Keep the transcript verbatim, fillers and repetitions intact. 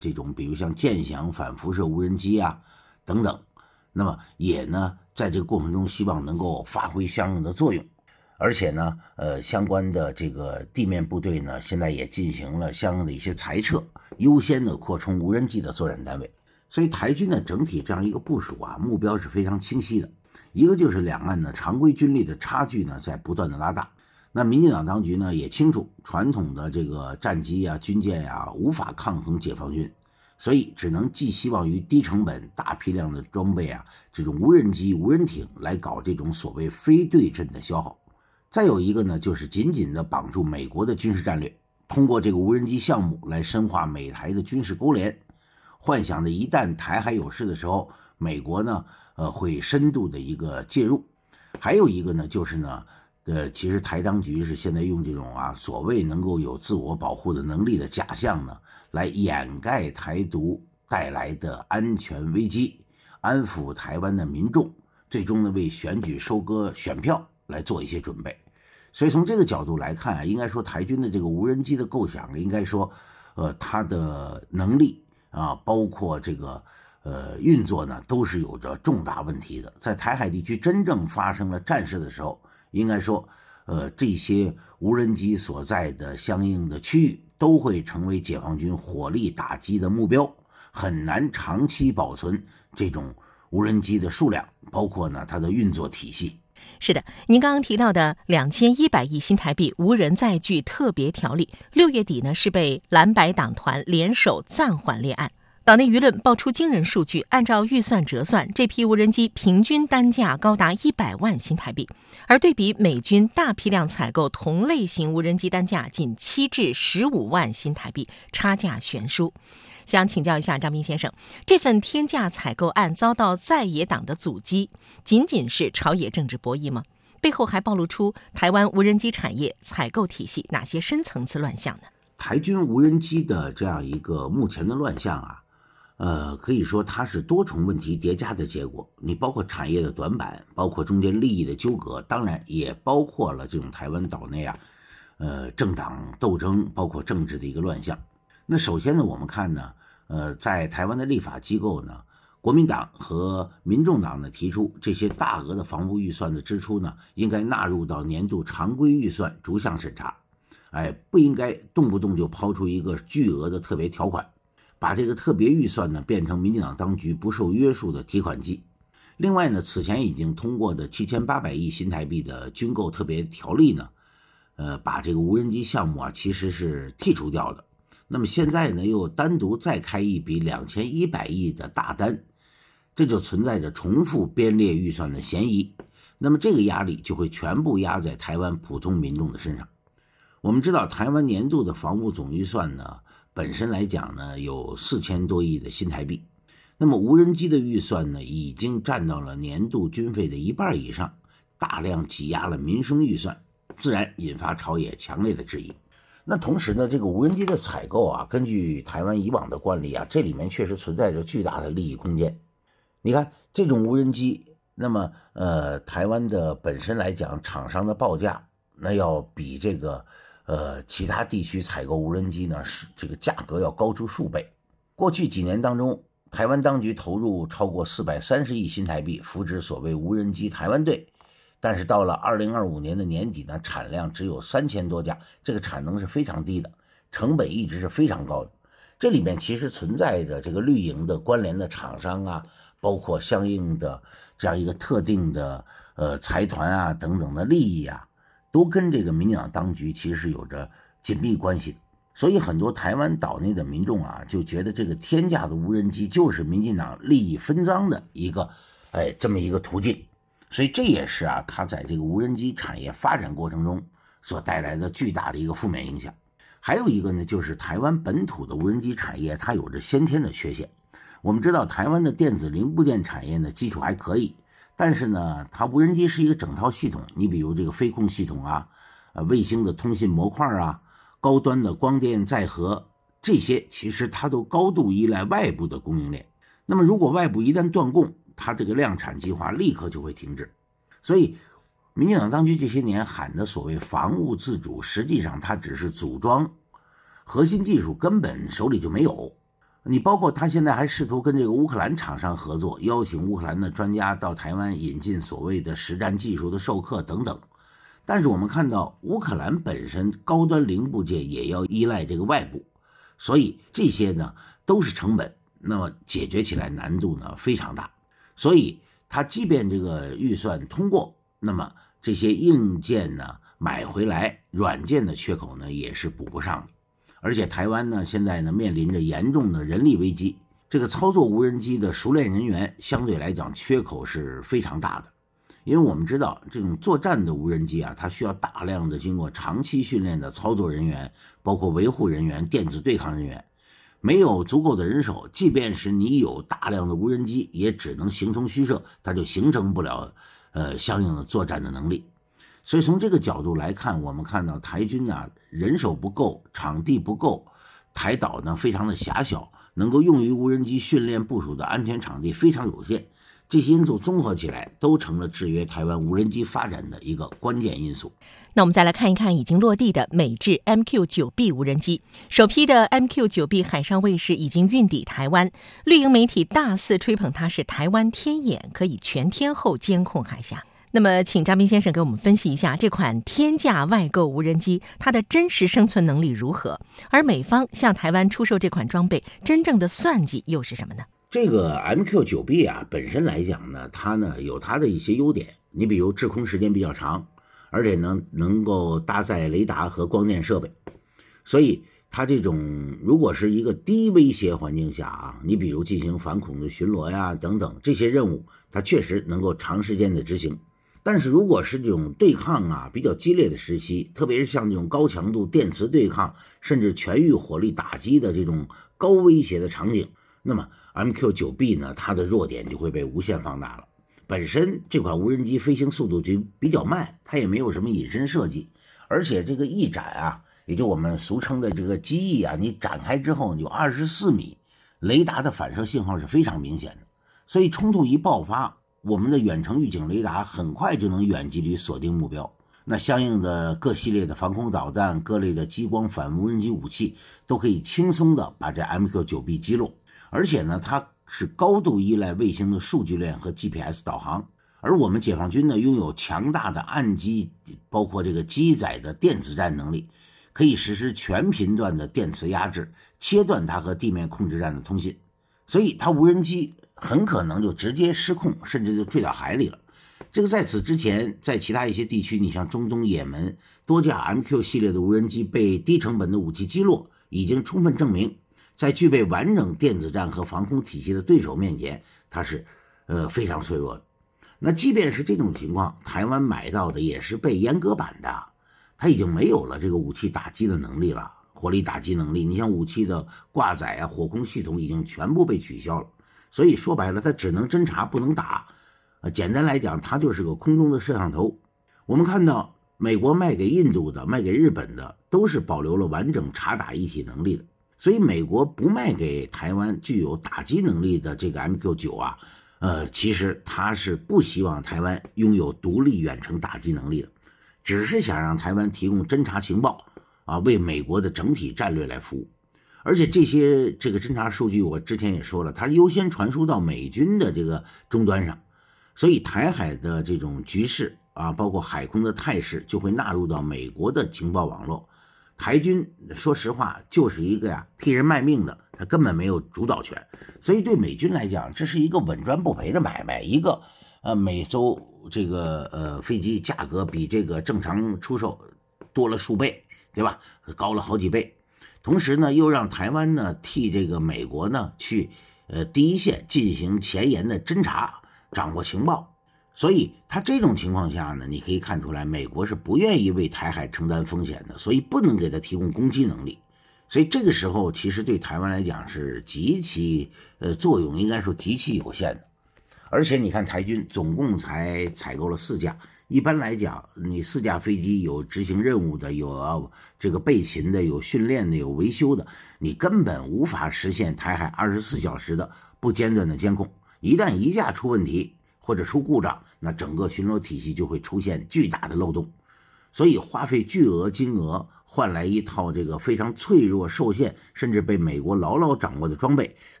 这种比如像箭响反辐射无人机啊等等，那么也呢在这个过程中希望能够发挥相应的作用。而且呢呃相关的这个地面部队呢现在也进行了相应的一些裁撤，优先的扩充无人机的作战单位。所以台军的整体这样一个部署啊，目标是非常清晰的。一个就是两岸的常规军力的差距呢在不断的拉大，那民进党当局呢也清楚传统的这个战机啊军舰啊无法抗衡解放军，所以只能寄希望于低成本大批量的装备啊这种无人机无人艇来搞这种所谓非对称的消耗。再有一个呢就是紧紧的绑住美国的军事战略，通过这个无人机项目来深化美台的军事勾连，幻想着一旦台海有事的时候，美国呢呃会深度的一个介入。还有一个呢就是呢呃其实台当局是现在用这种啊所谓能够有自我保护的能力的假象呢来掩盖台独带来的安全危机，安抚台湾的民众，最终呢为选举收割选票来做一些准备。所以从这个角度来看啊，应该说台军的这个无人机的构想，应该说呃它的能力啊包括这个呃运作呢都是有着重大问题的。在台海地区真正发生了战事的时候，应该说呃这些无人机所在的相应的区域都会成为解放军火力打击的目标，很难长期保存这种无人机的数量，包括呢它的运作体系。 是的，您刚刚提到的两千一百亿新台币无人载具特别条例，六月底呢是被蓝白党团联手暂缓立案。岛内舆论爆出惊人数据，按照预算折算，这批无人机平均单价高达一百万新台币，而对比美军大批量采购同类型无人机单价仅七至十五万新台币，差价悬殊。想请教一下张斌先生，这份天价采购案遭到在野党的阻击，仅仅是朝野政治博弈吗？背后还暴露出台湾无人机产业采购体系哪些深层次乱象呢？ 台军无人机的这样一个目前的乱象啊，呃，可以说它是多重问题叠加的结果。你包括产业的短板，包括中间利益的纠葛，当然也包括了这种台湾岛内啊，呃，政党斗争，包括政治的一个乱象。那首先呢，我们看呢，呃，在台湾的立法机构呢，国民党和民众党呢提出这些大额的防务预算的支出呢，应该纳入到年度常规预算逐项审查，哎，不应该动不动就抛出一个巨额的特别条款，把这个特别预算呢变成民进党当局不受约束的提款机。另外呢，此前已经通过的七千八百亿新台币的军购特别条例呢，呃，把这个无人机项目啊其实是剔除掉的。那么现在呢，又单独再开一笔两千一百亿的大单，这就存在着重复编列预算的嫌疑。那么这个压力就会全部压在台湾普通民众的身上。我们知道，台湾年度的防务总预算呢，本身来讲呢，有四千多亿的新台币。那么无人机的预算呢，已经占到了年度军费的一半以上，大量挤压了民生预算，自然引发朝野强烈的质疑。那同时呢，这个无人机的采购啊，根据台湾以往的惯例啊，这里面确实存在着巨大的利益空间。你看这种无人机，那么呃，台湾的本身来讲，厂商的报价那要比这个呃其他地区采购无人机呢，是这个价格要高出数倍。过去几年当中，台湾当局投入超过四百三十亿新台币扶植所谓无人机台湾队。但是到了二零二五年的年底呢，产量只有三千多架，这个产能是非常低的，成本一直是非常高的。这里面其实存在着这个绿营的关联的厂商啊，包括相应的这样一个特定的呃财团啊等等的利益啊，都跟这个民进党当局其实是有着紧密关系的。所以很多台湾岛内的民众啊，就觉得这个天价的无人机就是民进党利益分赃的一个哎这么一个途径。所以这也是啊，它在这个无人机产业发展过程中所带来的巨大的一个负面影响。还有一个呢，就是台湾本土的无人机产业，它有着先天的缺陷。我们知道台湾的电子零部件产业呢，基础还可以，但是呢，它无人机是一个整套系统，你比如这个飞控系统啊，呃，卫星的通信模块啊，高端的光电载荷，这些其实它都高度依赖外部的供应链。那么如果外部一旦断供，它这个量产计划立刻就会停滞。所以民进党当局这些年喊的所谓防务自主，实际上它只是组装，核心技术根本手里就没有。 你包括他现在还试图跟这个乌克兰厂商合作，邀请乌克兰的专家到台湾引进所谓的实战技术的授课等等。但是我们看到乌克兰本身高端零部件也要依赖这个外部，所以这些呢都是成本，那么解决起来难度呢非常大。所以他即便这个预算通过，那么这些硬件呢买回来，软件的缺口呢也是补不上的。而且台湾呢现在呢面临着严重的人力危机，这个操作无人机的熟练人员相对来讲缺口是非常大的。因为我们知道这种作战的无人机啊，它需要大量的经过长期训练的操作人员，包括维护人员、电子对抗人员，没有足够的人手，即便是你有大量的无人机，也只能形同虚设，它就形成不了呃相应的作战的能力。所以从这个角度来看，我们看到台军啊人手不够，场地不够，台岛呢非常的狭小，能够用于无人机训练部署的安全场地非常有限。这些因素综合起来，都成了制约台湾无人机发展的一个关键因素。 那我们再来看一看已经落地的美制 M Q 九 B 无人机。首批的 M Q 九 B 海上卫士已经运抵台湾，绿营媒体大肆吹捧它是台湾天眼，可以全天候监控海峡。那么请张斌先生给我们分析一下这款天价外购无人机它的真实生存能力如何，而美方向台湾出售这款装备真正的算计又是什么呢？ 这个 M Q 九 B 啊，本身来讲呢，它呢有它的一些优点。你比如滞空时间比较长，而且呢能够搭载雷达和光电设备，所以它这种如果是一个低威胁环境下啊，你比如进行反恐的巡逻呀等等这些任务，它确实能够长时间的执行。但是如果是这种对抗啊比较激烈的时期，特别是像这种高强度电磁对抗，甚至全域火力打击的这种高威胁的场景，那么 M Q 九 B 呢，它的弱点就会被无限放大了。本身这款无人机飞行速度就比较慢，它也没有什么隐身设计，而且这个翼展啊，也就我们俗称的这个机翼啊，你展开之后有二十四米，雷达的反射信号是非常明显的。所以冲突一爆发，我们的远程预警雷达很快就能远距离锁定目标。那相应的各系列的防空导弹、各类的激光反无人机武器都可以轻松的把这 M Q 九 B 击落。而且呢，它是高度依赖卫星的数据链和 G P S 导航，而我们解放军呢拥有强大的岸基，包括这个机载的电子战能力，可以实施全频段的电磁压制，切断它和地面控制站的通信，所以它无人机很可能就直接失控，甚至就坠到海里了。这个在此之前，在其他一些地区，你像中东、也门，多架 M Q 系列的无人机被低成本的武器击落，已经充分证明，在具备完整电子战和防空体系的对手面前，它是呃非常脆弱的。那即便是这种情况，台湾买到的也是被阉割版的，它已经没有了这个武器打击的能力了，火力打击能力。你像武器的挂载啊、火控系统已经全部被取消了，所以说白了，它只能侦察不能打。呃，简单来讲，它就是个空中的摄像头。我们看到美国卖给印度的、卖给日本的，都是保留了完整察打一体能力的。所以美国不卖给台湾具有打击能力的这个 M Q 九 啊，呃，其实他是不希望台湾拥有独立远程打击能力的，只是想让台湾提供侦察情报啊，为美国的整体战略来服务。而且这些这个侦察数据，我之前也说了，它优先传输到美军的这个终端上，所以台海的这种局势啊，包括海空的态势，就会纳入到美国的情报网络。台军说实话就是一个呀替人卖命的，他根本没有主导权，所以对美军来讲，这是一个稳赚不赔的买卖。一个呃每艘这个呃飞机价格比这个正常出售多了数倍，对吧？高了好几倍。同时呢，又让台湾呢替这个美国呢去呃第一线进行前沿的侦察，掌握情报。所以他这种情况下呢，你可以看出来美国是不愿意为台海承担风险的，所以不能给他提供攻击能力。所以这个时候其实对台湾来讲是极其呃作用应该说极其有限的。而且你看台军总共才采购了四架，一般来讲你四架飞机有执行任务的，有这个备勤的，有训练的，有维修的，你根本无法实现台海二十四小时的不间断的监控。一旦一架出问题或者出故障，那整个巡逻体系就会出现巨大的漏洞。所以花费巨额金额换来一套这个非常脆弱、受限，甚至被美国牢牢掌握的装备，